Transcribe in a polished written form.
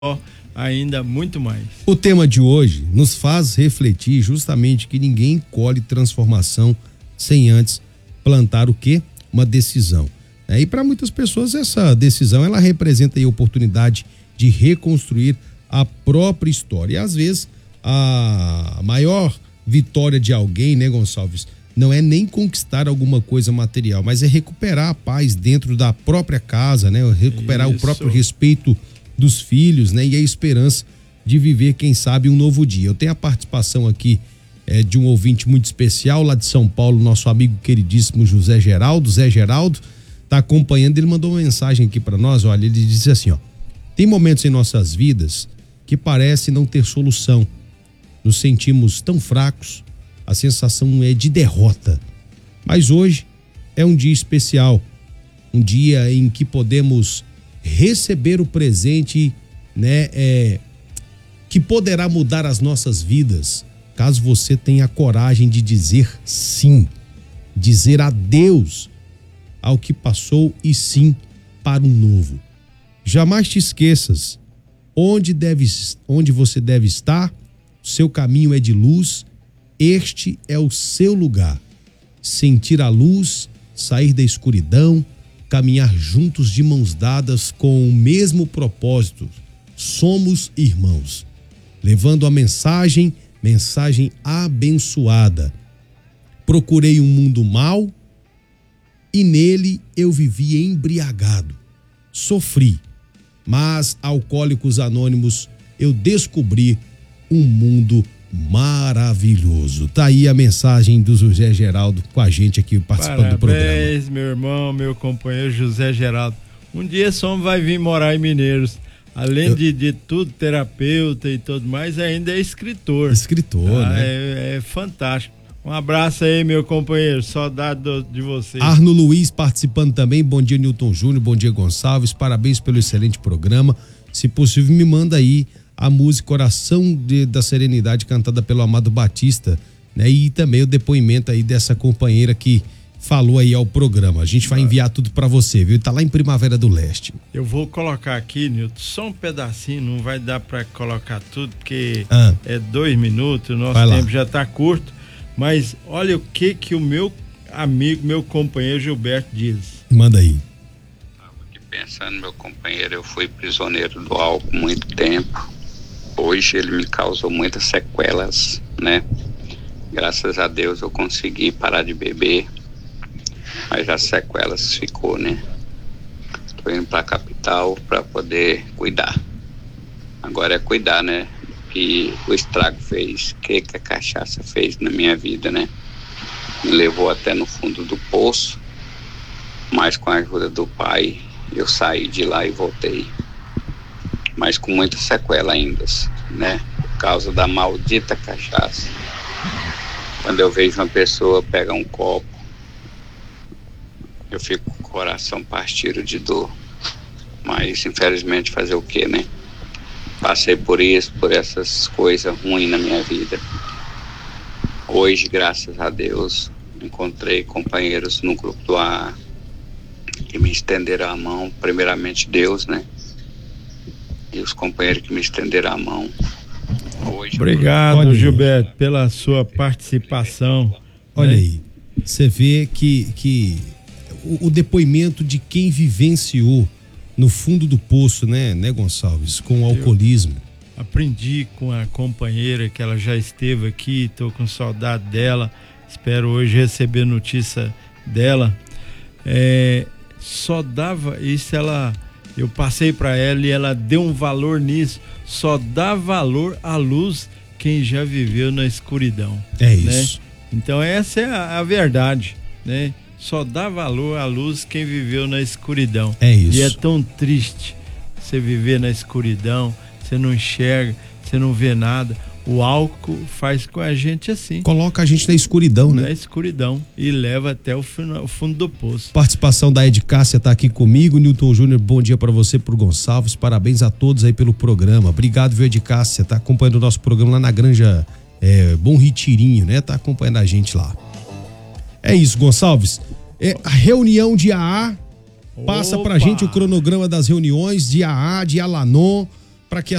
ainda muito mais. O tema de hoje nos faz refletir justamente que ninguém colhe transformação sem antes plantar o quê? Uma decisão. E para muitas pessoas essa decisão ela representa a oportunidade de reconstruir a própria história. E às vezes a maior vitória de alguém, né, Gonçalves, não é nem conquistar alguma coisa material, mas é recuperar a paz dentro da própria casa, né? Recuperar o próprio respeito dos filhos, né? E a esperança de viver, quem sabe, um novo dia. Eu tenho a participação aqui de um ouvinte muito especial lá de São Paulo, nosso amigo queridíssimo José Geraldo. Zé Geraldo tá acompanhando, ele mandou uma mensagem aqui para nós, olha, ele disse assim, ó: tem momentos em nossas vidas que parece não ter solução. Nos sentimos tão fracos, a sensação é de derrota. Mas hoje é um dia especial, um dia em que podemos receber o presente, né, que poderá mudar as nossas vidas, caso você tenha a coragem de dizer sim, dizer adeus ao que passou e sim para um novo. Jamais te esqueças, onde você deve estar, seu caminho é de luz, este é o seu lugar. Sentir a luz, sair da escuridão, caminhar juntos de mãos dadas com o mesmo propósito. Somos irmãos. Levando a mensagem abençoada. Procurei um mundo mau e nele eu vivi embriagado. Sofri, mas Alcoólicos Anônimos eu descobri um mundo maravilhoso. Tá aí a mensagem do José Geraldo com a gente aqui participando do programa. Parabéns, meu irmão, meu companheiro José Geraldo. Um dia esse homem vai vir morar em Mineiros. Além de tudo, terapeuta e tudo mais, ainda é escritor. Escritor, né? É fantástico. Um abraço aí, meu companheiro. Saudade de você. Arno Luiz participando também. Bom dia, Newton Júnior. Bom dia, Gonçalves. Parabéns pelo excelente programa. Se possível, me manda aí a música Oração da Serenidade, cantada pelo Amado Batista, né? E também o depoimento aí dessa companheira que falou aí ao programa. A gente vai enviar tudo pra você, viu? Tá lá em Primavera do Leste. Eu vou colocar aqui, Nilton, só um pedacinho, não vai dar pra colocar tudo, porque é 2 minutos, o nosso tempo já tá curto, mas olha o que o meu amigo, meu companheiro Gilberto diz. Manda aí. Pensando, meu companheiro, eu fui prisioneiro do álcool muito tempo. Hoje ele me causou muitas sequelas, né? Graças a Deus eu consegui parar de beber, mas as sequelas ficou, né? Tô indo pra capital pra poder cuidar. Agora é cuidar, né? Que o estrago fez, que a cachaça fez na minha vida, né? Me levou até no fundo do poço, mas com a ajuda do Pai eu saí de lá e voltei, mas com muita sequela ainda, né? Por causa da maldita cachaça. Quando eu vejo uma pessoa pegar um copo, eu fico com o coração partido de dor. Mas infelizmente fazer o quê, né? Passei por isso, por essas coisas ruins na minha vida. Hoje, graças a Deus, encontrei companheiros no grupo do AA que me estenderam a mão, primeiramente Deus, né? E os companheiros que me estenderam a mão. Hoje, obrigado, Gilberto, pela sua participação. Olha aí, você vê que o depoimento de quem vivenciou no fundo do poço, né, Gonçalves, com o alcoolismo. Aprendi com a companheira que ela já esteve aqui, tô com saudade dela, espero hoje receber notícia dela. Só dava isso, eu passei para ela e ela deu um valor nisso. Só dá valor à luz quem já viveu na escuridão. É isso. Né? Então essa é a verdade, né? Só dá valor à luz quem viveu na escuridão. É isso. E é tão triste você viver na escuridão, você não enxerga, você não vê nada. O álcool faz com a gente assim. Coloca a gente na escuridão, né? Na escuridão e leva até o fundo do poço. Participação da Ed Cássia tá aqui comigo. Newton Júnior, bom dia para você, pro Gonçalves. Parabéns a todos aí pelo programa. Obrigado, viu, Ed Cássia. Tá acompanhando o nosso programa lá na Granja Bom Retirinho, né? Tá acompanhando a gente lá. É isso, Gonçalves. A reunião de AA. Passa pra gente o cronograma das reuniões de AA, de Alanon. para que